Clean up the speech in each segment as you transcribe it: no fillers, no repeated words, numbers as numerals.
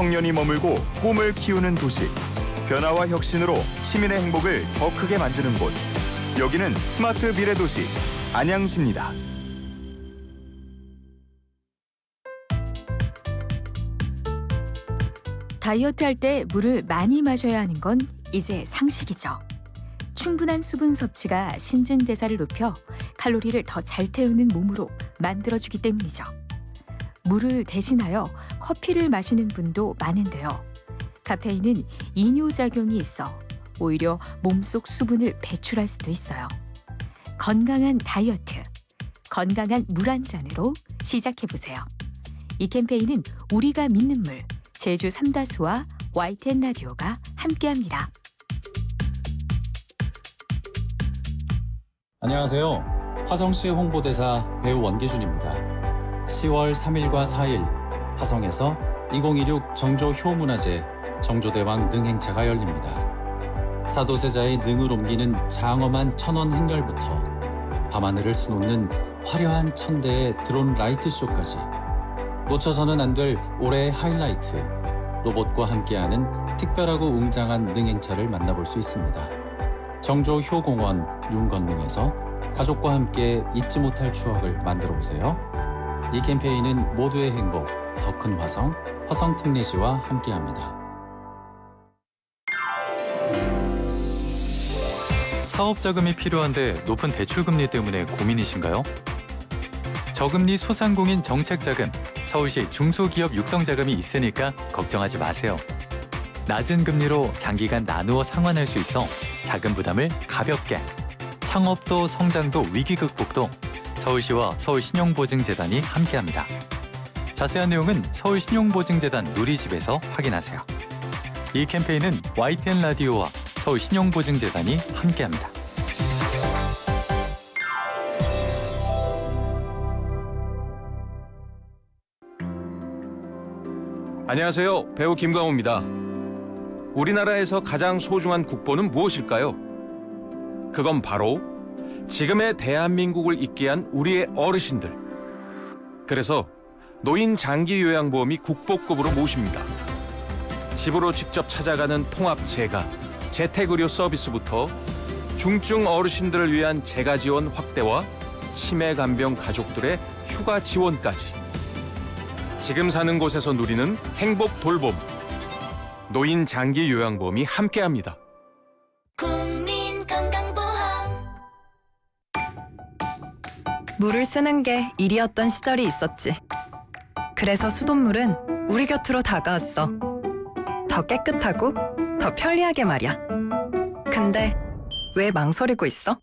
청년이 머물고 꿈을 키우는 도시. 변화와 혁신으로 시민의 행복을 더 크게 만드는 곳. 여기는 스마트 미래도시 안양시입니다. 다이어트 할 때 물을 많이 마셔야 하는 건 이제 상식이죠. 충분한 수분 섭취가 신진대사를 높여 칼로리를 더 잘 태우는 몸으로 만들어주기 때문이죠. 물을 대신하여 커피를 마시는 분도 많은데요. 카페인은 이뇨작용이 있어 오히려 몸속 수분을 배출할 수도 있어요. 건강한 다이어트, 건강한 물 한 잔으로 시작해보세요. 이 캠페인은 우리가 믿는 물, 제주 삼다수와 YTN 라디오가 함께합니다. 안녕하세요. 화성시 홍보대사 배우 원기준입니다. 10월 3일과 4일 화성에서 2026 정조 효문화제 정조대왕 능행차가 열립니다. 사도세자의 능을 옮기는 장엄한 천원 행렬부터 밤하늘을 수놓는 화려한 천대의 드론 라이트쇼까지 놓쳐서는 안 될 올해의 하이라이트, 로봇과 함께하는 특별하고 웅장한 능행차를 만나볼 수 있습니다. 정조 효공원 윤건능에서 가족과 함께 잊지 못할 추억을 만들어 보세요. 이 캠페인은 모두의 행복, 더 큰 화성, 화성특례시와 함께합니다. 사업자금이 필요한데 높은 대출금리 때문에 고민이신가요? 저금리 소상공인 정책자금, 서울시 중소기업 육성자금이 있으니까 걱정하지 마세요. 낮은 금리로 장기간 나누어 상환할 수 있어 자금 부담을 가볍게. 창업도 성장도 위기 극복도 서울시와 서울신용보증재단이 함께합니다. 자세한 내용은 서울신용보증재단 누리집에서 확인하세요. 이 캠페인은 YTN 라디오와 서울신용보증재단이 함께합니다. 안녕하세요. 배우 김광호입니다. 우리나라에서 가장 소중한 국보는 무엇일까요? 그건 바로 지금의 대한민국을 있게 한 우리의 어르신들. 그래서 노인 장기 요양보험이 국보급으로 모십니다. 집으로 직접 찾아가는 통합 재가, 재택의료 서비스부터 중증 어르신들을 위한 재가 지원 확대와 치매 간병 가족들의 휴가 지원까지. 지금 사는 곳에서 누리는 행복 돌봄. 노인 장기 요양보험이 함께합니다. 국민건강보험. 물을 쓰는 게 일이었던 시절이 있었지. 그래서 수돗물은 우리 곁으로 다가왔어. 더 깨끗하고 더 편리하게 말이야. 근데 왜 망설이고 있어?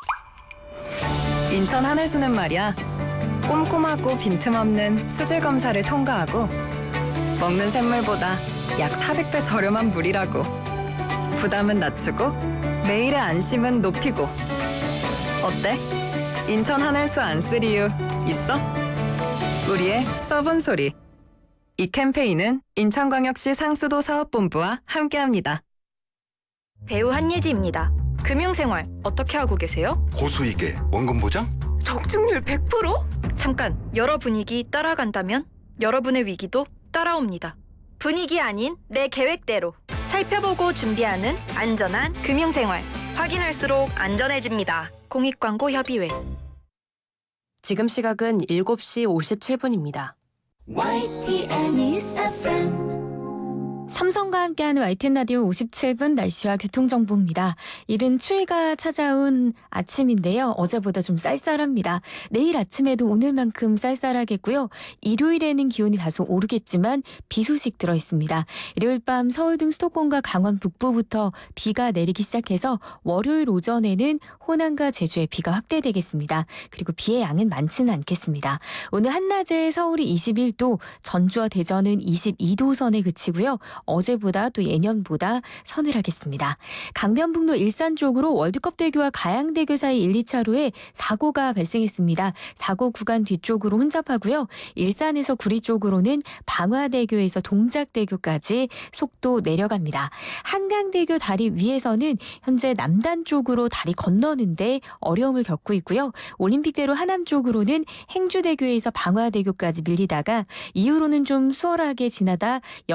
인천 하늘수는 말이야. 꼼꼼하고 빈틈없는 수질 검사를 통과하고 먹는 샘물보다 약 400배 저렴한 물이라고. 부담은 낮추고 매일의 안심은 높이고. 어때? 인천 하늘수 안 쓸 이유 있어? 우리의 써본 소리. 이 캠페인은 인천광역시 상수도 사업본부와 함께합니다. 배우 한예지입니다. 금융생활 어떻게 하고 계세요? 고수익에 원금 보장? 적중률 100%? 잠깐, 여러 분위기 따라간다면 여러분의 위기도 따라옵니다. 분위기 아닌 내 계획대로 살펴보고 준비하는 안전한 금융생활. 확인할수록 안전해집니다. 공익광고협의회. 지금 시각은 7시 57분입니다. YTN News FM. 삼성과 함께하는 YTN 라디오 57분 날씨와 교통정보입니다. 이른 추위가 찾아온 아침인데요. 어제보다 좀 쌀쌀합니다. 내일 아침에도 오늘만큼 쌀쌀하겠고요. 일요일에는 기온이 다소 오르겠지만 비 소식 들어있습니다. 일요일 밤 서울 등 수도권과 강원 북부부터 비가 내리기 시작해서 월요일 오전에는 호남과 제주에 비가 확대되겠습니다. 그리고 비의 양은 많지는 않겠습니다. 오늘 한낮에 서울이 21도, 전주와 대전은 22도 선에 그치고요. 어제보다 또 예년보다 서늘하겠습니다. 강변북로 일산 쪽으로 월드컵대교와 가양대교 사이 1, 2차로에 사고가 발생했습니다. 사고 구간 뒤쪽으로 혼잡하고요. 일산에서 구리 쪽으로는 방화대교에서 동작대교까지 속도 내려갑니다. 한강대교 다리 위에서는 현재 남단 쪽으로 다리 건너는데 어려움을 겪고 있고요. 올림픽대로 하남 쪽으로는 행주대교에서 방화대교까지 밀리다가 이후로는 좀 수월하게 지나다